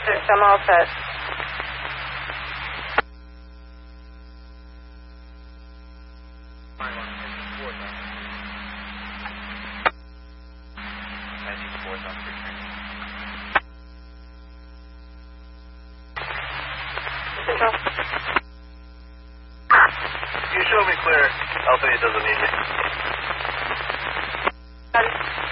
I'm all set. You show me clear. Albany doesn't need you.